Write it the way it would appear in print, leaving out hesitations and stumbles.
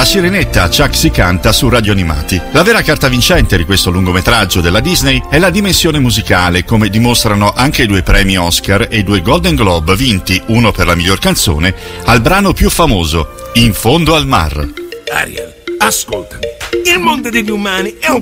La Sirenetta, Chuck si canta su Radio Animati. La vera carta vincente di questo lungometraggio della Disney è la dimensione musicale, come dimostrano anche i 2 premi Oscar e i 2 Golden Globe vinti, uno per la miglior canzone, al brano più famoso, In fondo al mar. Ariel, ascoltami. Il mondo degli umani è un